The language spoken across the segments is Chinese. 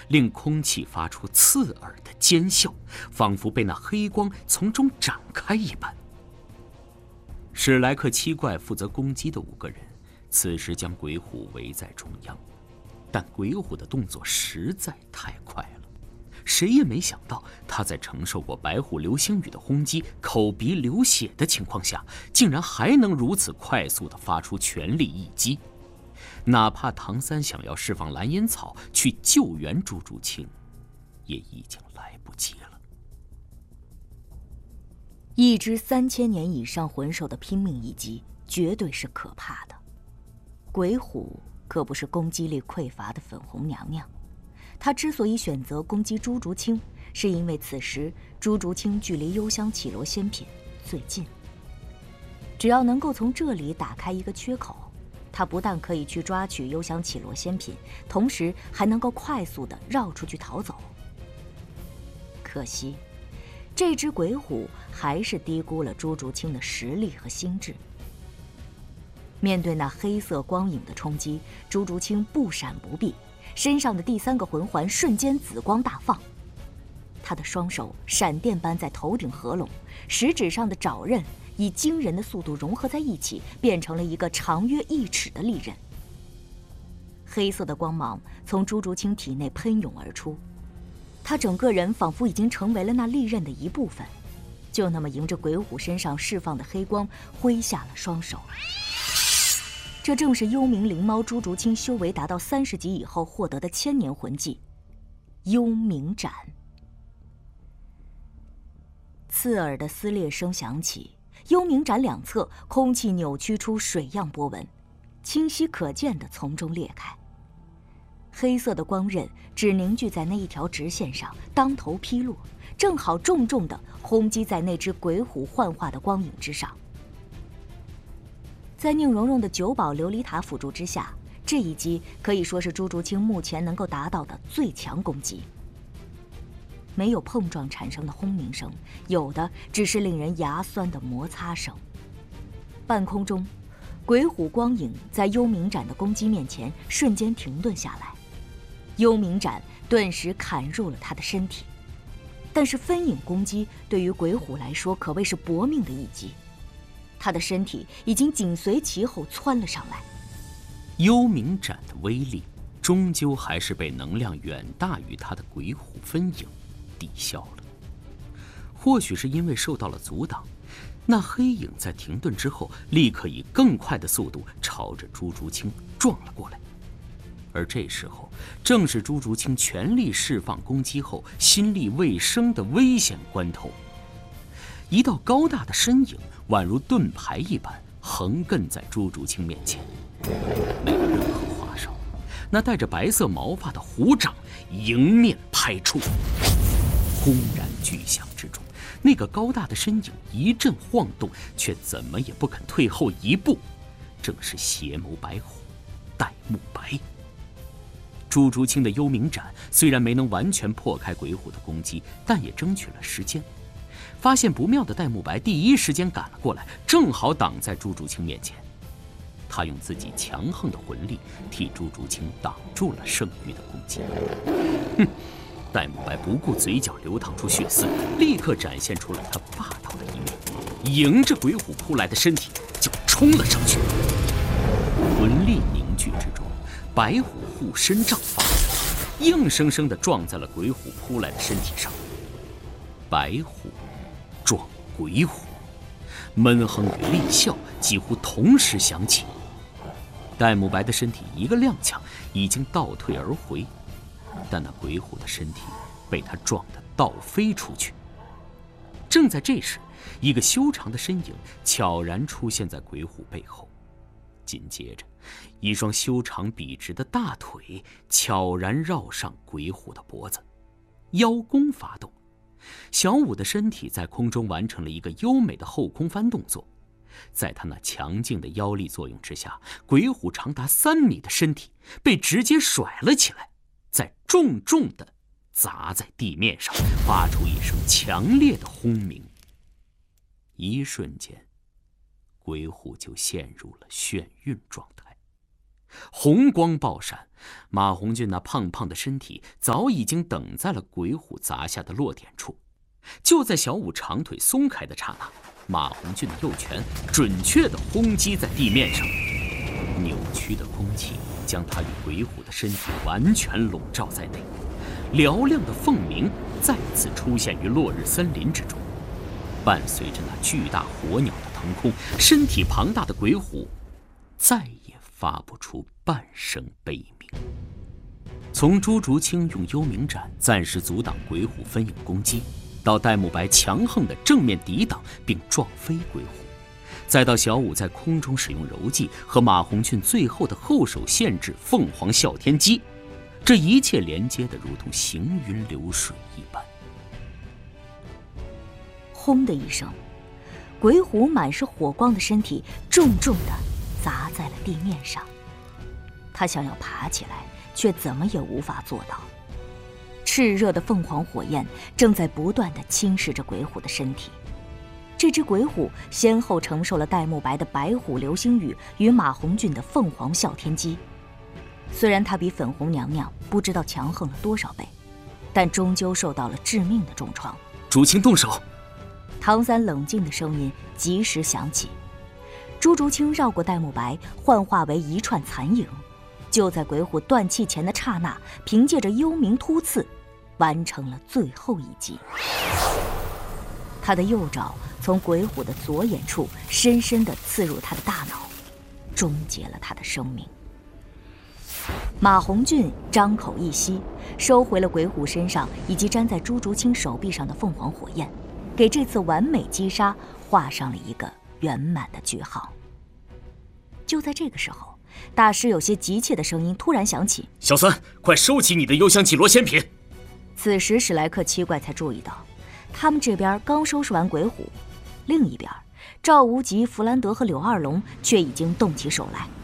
令空气发出刺耳的尖啸，仿佛被那黑光从中展开一般。史莱克七怪负责攻击的5个人，此时将鬼虎围在中央，但鬼虎的动作实在太快了，谁也没想到他在承受过白虎流星雨的轰击，口鼻流血的情况下，竟然还能如此快速地发出全力一击。哪怕唐三想要释放蓝烟草去救援朱竹清，也已经来不及了。 一支3000年以上魂兽的拼命一击，绝对是可怕的。鬼虎可不是攻击力匮乏的粉红娘娘，她之所以选择攻击朱竹清，是因为此时朱竹清距离幽香绮罗仙品最近。只要能够从这里打开一个缺口，他不但可以去抓取幽香绮罗仙品，同时还能够快速地绕出去逃走。可惜这只鬼虎还是低估了朱竹清的实力和心智。面对那黑色光影的冲击，朱竹清不闪不避，身上的第3个魂环瞬间紫光大放，他的双手闪电般在头顶合拢，食指上的爪刃以惊人的速度融合在一起，变成了一个长约1尺的利刃。黑色的光芒从朱竹清体内喷涌而出，他整个人仿佛已经成为了那利刃的一部分，就那么迎着鬼虎身上释放的黑光挥下了双手。这正是幽冥灵猫朱竹清修为达到30级以后获得的1000年魂技幽冥斩。刺耳的撕裂声响起，幽冥斩两侧空气扭曲出水样波纹，清晰可见地从中裂开。黑色的光刃只凝聚在那一条直线上，当头劈落，正好重重地轰击在那只鬼虎幻化的光影之上。在宁荣荣的9宝琉璃塔辅助之下，这一击可以说是朱竹清目前能够达到的最强攻击。没有碰撞产生的轰鸣声，有的只是令人牙酸的摩擦声。半空中，鬼虎光影在幽冥斩的攻击面前瞬间停顿下来，幽冥斩顿时砍入了他的身体。但是分影攻击对于鬼虎来说可谓是搏命的一击，他的身体已经紧随其后窜了上来。 幽冥斩的威力终究还是被能量远大于他的鬼虎分影抵消了。或许是因为受到了阻挡，那黑影在停顿之后立刻以更快的速度朝着朱竹清撞了过来。而这时候正是朱竹清全力释放攻击后心力未生的危险关头。一道高大的身影宛如盾牌一般横亘在朱竹清面前，没有任何花哨，那带着白色毛发的虎掌迎面拍出，轰然巨响之中，那个高大的身影一阵晃动，却怎么也不肯退后一步，正是邪眸白虎戴沐白。朱竹清的幽冥斩虽然没能完全破开鬼虎的攻击，但也争取了时间。发现不妙的戴沐白第一时间赶了过来，正好挡在朱竹清面前。他用自己强横的魂力替朱竹清挡住了剩余的攻击。戴沐白不顾嘴角流淌出血丝，立刻展现出了他霸道的一面，迎着鬼虎扑来的身体就冲了上去。魂力凝聚之中，白虎护身杖发力，硬生生地撞在了鬼虎扑来的身体上。白虎撞鬼虎，闷哼与厉笑几乎同时响起。戴沐白的身体一个踉跄，已经倒退而回，但那鬼虎的身体被他撞得倒飞出去。正在这时，一个修长的身影悄然出现在鬼虎背后，紧接着一双修长笔直的大腿悄然绕上鬼虎的脖子，腰弓发动，小舞的身体在空中完成了一个优美的后空翻动作。在他那强劲的腰力作用之下，鬼虎长达3米的身体被直接甩了起来，再重重地砸在地面上，发出一声强烈的轰鸣。一瞬间，鬼虎就陷入了眩晕状态。 红光爆闪，马红俊那胖胖的身体早已经等在了鬼虎砸下的落点处。就在小五长腿松开的刹那，马红俊的右拳准确地轰击在地面上，扭曲的空气将他与鬼虎的身体完全笼罩在内。嘹亮的凤鸣再次出现于落日森林之中，伴随着那巨大火鸟的腾空，身体庞大的鬼虎再也发不出半声悲鸣。从朱竹清用幽冥斩暂时阻挡鬼虎分影攻击，到戴沐白强横的正面抵挡并撞飞鬼虎，再到小五在空中使用柔技和马红俊最后的后手限制凤凰哮天击，这一切连接的如同行云流水一般。 轰的一声，鬼虎满是火光的身体重重地砸在了地面上。他想要爬起来，却怎么也无法做到。炽热的凤凰火焰正在不断地侵蚀着鬼虎的身体。这只鬼虎先后承受了戴沐白的白虎流星雨与马红俊的凤凰哮天击。虽然他比粉红娘娘不知道强横了多少倍，但终究受到了致命的重创。 竹清动手！ 唐三冷静的声音及时响起。朱竹清绕过戴沐白，幻化为一串残影，就在鬼虎断气前的刹那，凭借着幽冥突刺完成了最后一击。他的右爪从鬼虎的左眼处深深地刺入他的大脑，终结了他的生命。马红俊张口一吸，收回了鬼虎身上以及粘在朱竹清手臂上的凤凰火焰，给这次完美击杀画上了一个圆满的句号。就在这个时候，大师有些急切的声音突然响起：“ 小三，快收起你的幽香绮罗仙品！” 此时史莱克七怪才注意到，他们这边刚收拾完鬼虎，另一边赵无极、弗兰德和柳二龙却已经动起手来。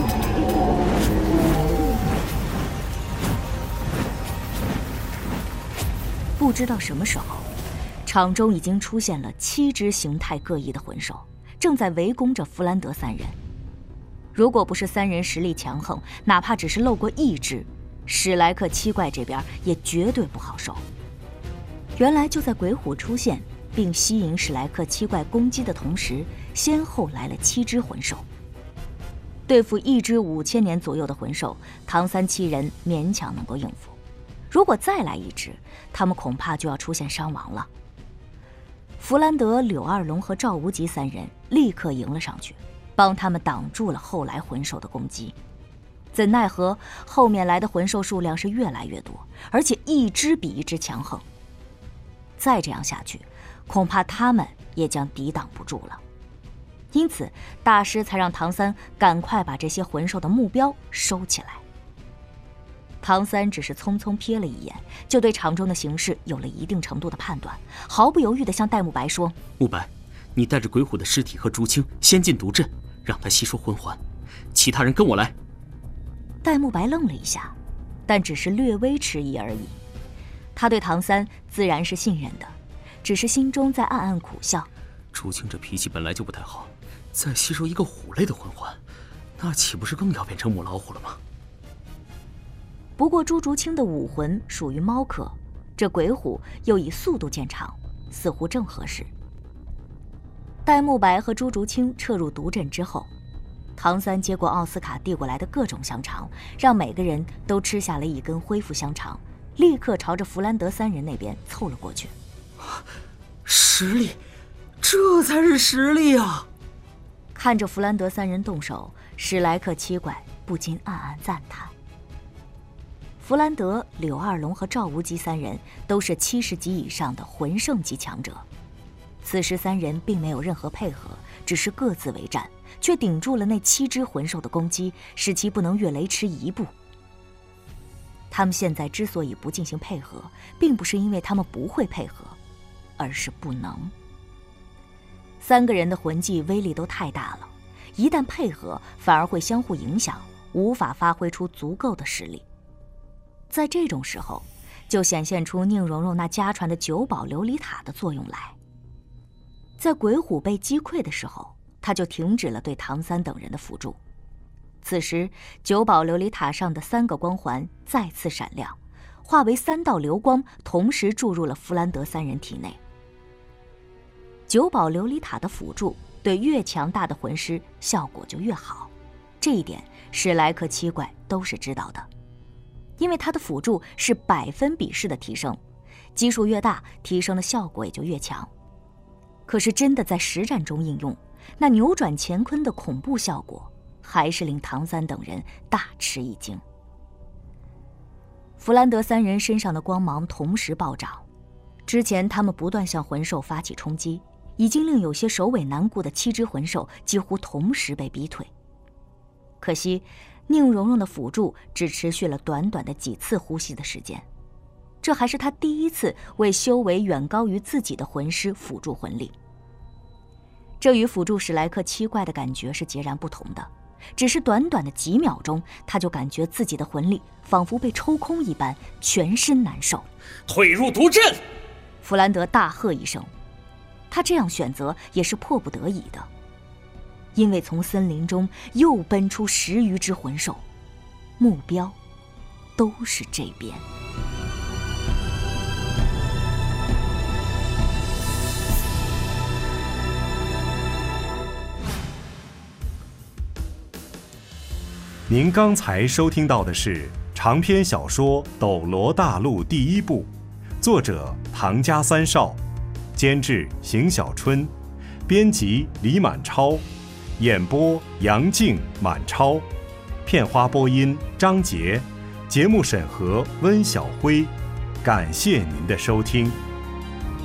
不知道什么时候，场中已经出现了7只形态各异的魂兽，正在围攻着弗兰德三人。如果不是三人实力强横，哪怕只是漏过一只，史莱克七怪这边也绝对不好受。原来就在鬼虎出现并吸引史莱克七怪攻击的同时，先后来了7只魂兽。对付一只5000年左右的魂兽，唐三7人勉强能够应付。如果再来一只，他们恐怕就要出现伤亡了。弗兰德、柳二龙和赵无极三人立刻迎了上去，帮他们挡住了后来魂兽的攻击。怎奈何后面来的魂兽数量是越来越多，而且一只比一只强横。再这样下去，恐怕他们也将抵挡不住了。因此大师才让唐三赶快把这些魂兽的目标收起来。唐三只是匆匆瞥了一眼，就对场中的形势有了一定程度的判断，毫不犹豫地向戴沐白说：“ 沐白，你带着鬼虎的尸体和竹青先进毒阵，让他吸收魂环，其他人跟我来。” 戴沐白愣了一下，但只是略微迟疑而已。他对唐三自然是信任的，只是心中在暗暗苦笑。 竹青这脾气本来就不太好，再吸收一个虎类的魂环，那岂不是更要变成母老虎了吗？ 不过朱竹清的武魂属于猫科，这鬼虎又以速度见长，似乎正合适。戴沐白和朱竹清撤入毒阵之后，唐三接过奥斯卡递过来的各种香肠，让每个人都吃下了一根恢复香肠，立刻朝着弗兰德三人那边凑了过去。 实力，这才是实力啊！ 看着弗兰德三人动手，史莱克七怪不禁暗暗赞叹。弗兰德、柳二龙和赵无极三人都是70级以上的魂圣级强者，此时三人并没有任何配合，只是各自为战，却顶住了那7只魂兽的攻击，使其不能越雷池一步。他们现在之所以不进行配合，并不是因为他们不会配合，而是不能。3个人的魂技威力都太大了，一旦配合，反而会相互影响，无法发挥出足够的实力。在这种时候，就显现出宁荣荣那家传的9宝琉璃塔的作用来。在鬼虎被击溃的时候，他就停止了对唐三等人的辅助。 此时，九宝琉璃塔上的3个光环再次闪亮，化为3道流光，同时注入了弗兰德3人体内。九宝琉璃塔的辅助对越强大的魂师效果就越好，这一点史莱克7怪都是知道的，因为它的辅助是100分比式的提升，基数越大，提升的效果也就越强。可是真的在实战中应用，那扭转乾坤的恐怖效果还是令唐三等人大吃一惊。弗兰德3人身上的光芒同时暴涨，之前他们不断向魂兽发起冲击，已经令有些首尾难顾的7只魂兽几乎同时被逼退。可惜宁荣荣的辅助只持续了短短的几次呼吸的时间，这还是他第一次为修为远高于自己的魂师辅助魂力。这与辅助史莱克7怪的感觉是截然不同的，只是短短的几秒钟，他就感觉自己的魂力仿佛被抽空一般，全身难受。 退入毒阵！ 弗兰德大喝一声，他这样选择也是迫不得已的，因为从森林中又奔出10余只魂兽，目标都是这边。 您刚才收听到的是长篇小说《斗罗大陆》第1部，作者唐家三少，监制邢小春，编辑李满超，演播杨静、满超，片花播音张杰，节目审核温小辉。感谢您的收听。